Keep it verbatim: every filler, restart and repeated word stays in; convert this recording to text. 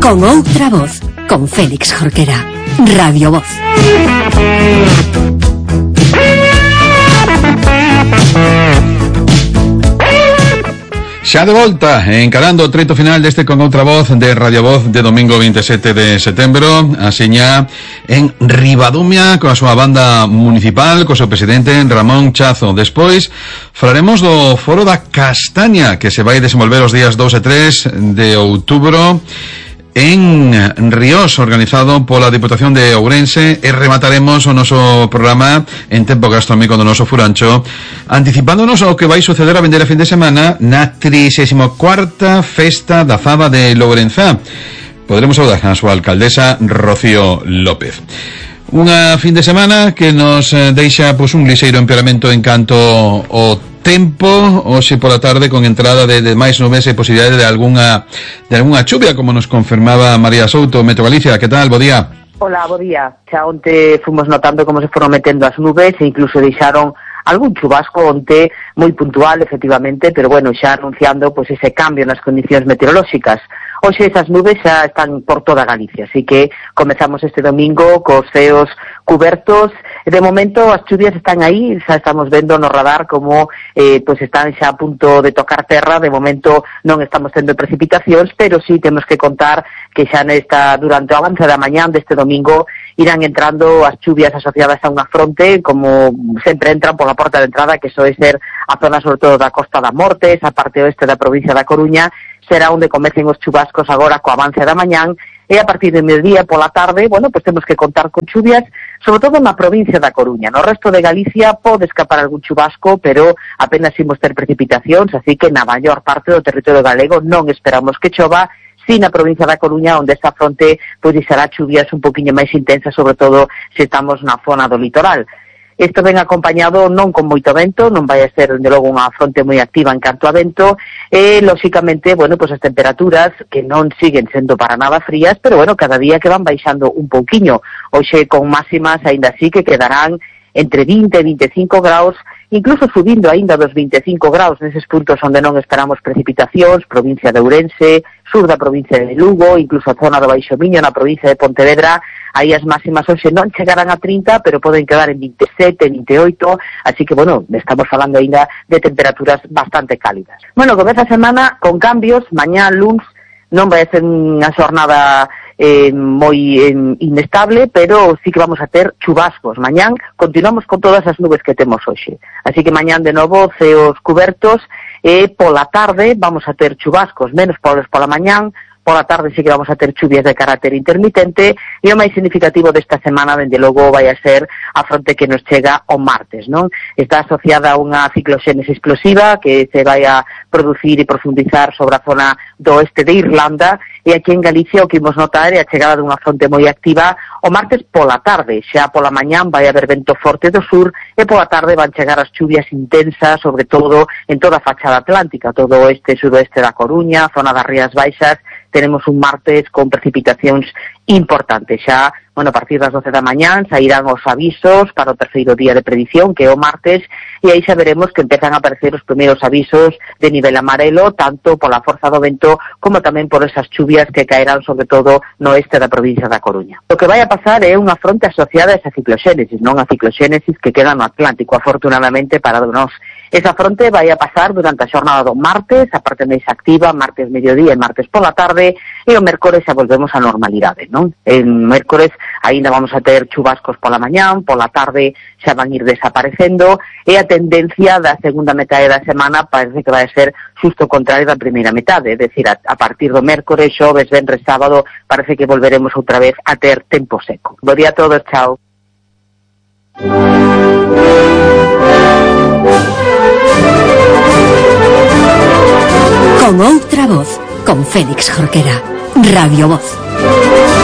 Con outra voz, con Félix Jorquera. Radio Voz. Xa de volta, encarando o treito final deste Con outra voz de Radio Voz de domingo veintisiete de setembro, asiña en Ribadumia, coa súa banda municipal, co seu presidente Ramón Chazo. Despois falaremos do Foro da Castaña, que se vai desenvolver os días dous e tres de outubro en Ríos, organizado pola Diputación de Ourense, e remataremos o noso programa en tempo gastronómico do noso Furancho, anticipándonos ao que vai suceder a vindeira fin de semana na trigésima cuarta Festa da Faba de Lourenzá. Podremos saudar a súa alcaldesa Rocío López. Unha fin de semana que nos deixa pois un lixeiro empeoramento en canto o tempo, hoxe pola tarde con entrada de, de máis nubes e posibilidade de algunha de algunha chuvia, como nos confirmaba María Souto, Meteo Galicia. Que tal? Bo día. Hola, bo día. Xa onte fomos notando como se foron metendo as nubes e incluso deixaron algún chubasco onte moi puntual, efectivamente, pero bueno, xa anunciando pois ese cambio nas condicións meteorolóxicas. Hoxe esas nubes xa están por toda Galicia, así que comezamos este domingo cos ceos cubertos. De momento as chuvias están aí, xa estamos vendo no radar como eh, pois están xa a punto de tocar terra. De momento non estamos tendo precipitacións, pero sí temos que contar que xa nesta, durante o avance da mañán deste domingo irán entrando as chuvias asociadas a unha fronte, como sempre entran pola porta de entrada, que soe ser a zona sobre todo da Costa da Morte, esa parte oeste da provincia da Coruña. Será onde comecen os chubascos agora co avance da mañán, e a partir de mediodía pola tarde, bueno, pois temos que contar con chuvias, sobre todo na provincia da Coruña. No resto de Galicia pode escapar algún chubasco, pero apenas imos ter precipitacións, así que na maior parte do territorio galego non esperamos que chova, si na provincia da Coruña, onde esta fronte pois deixará chuvias un poquinho máis intensas, sobre todo se estamos na zona do litoral. Isto ven acompañado non con moito vento, non vai a ser, de logo, unha fronte moi activa en canto a vento, e, lóxicamente, bueno, pois as temperaturas que non siguen sendo para nada frías, pero, bueno, cada día que van baixando un pouquiño. Hoxe, con máximas, aínda así que quedarán entre vinte e vinte e cinco graus, incluso subindo aínda dos vinte e cinco graus neses puntos onde non esperamos precipitacións, provincia de Ourense, sur da provincia de Lugo, incluso a zona do Baixo Miño, na provincia de Pontevedra. Aí as máximas hoxe non chegarán a trinta, pero poden quedar en vinte e sete, vinte e oito, así que, bueno, estamos falando aínda de temperaturas bastante cálidas. Bueno, comeza a semana con cambios. Mañá, luns, non vai a ser unha xornada eh, moi eh, inestable, pero sí que vamos a ter chubascos. Mañán continuamos con todas as nubes que temos hoxe, así que mañán de novo ceos cubertos, e pola tarde vamos a ter chubascos, menos polos pola mañán. Pola tarde sí que vamos a ter chuvias de carácter intermitente, e o máis significativo desta semana, dende logo, vai a ser a fronte que nos chega o martes, non? Está asociada a unha cicloxénese explosiva que se vai a producir e profundizar sobre a zona do oeste de Irlanda, e aquí en Galicia o que imos notar é a chegada dunha fronte moi activa o martes pola tarde. Xa pola mañán vai haber vento forte do sur, e pola tarde van chegar as chuvias intensas, sobre todo en toda a fachada atlántica, todo o oeste e sudoeste da Coruña, zona das Rías Baixas. Tenemos un martes con precipitacións importantes. Xa, bueno, a partir das doce da mañán sairán os avisos para o terceiro día de predición, que é o martes, e aí xa veremos que empezan a aparecer os primeiros avisos de nivel amarelo, tanto pola forza do vento como tamén por esas chuvias que caerán sobre todo no oeste da provincia da Coruña. O que vai a pasar é unha fronte asociada a esa cicloxénesis, non a cicloxénesis que queda no Atlántico, afortunadamente para nós. Esa fronte vai a pasar durante a xornada do martes, a parte máis activa, martes mediodía e martes pola tarde, e o mércores xa volvemos á normalidade, non? En mércores aínda vamos a ter chubascos pola mañán, pola tarde xa van ir desaparecendo, e a tendencia da segunda metade da semana parece que vai a ser xusto o contrario da primeira metade, é dicir, a, a partir do mércores, xoves, venres, sábado, parece que volveremos outra vez a ter tempo seco. Bo día a todos, chao. Con outra voz, con Félix Jorquera. Radio Voz.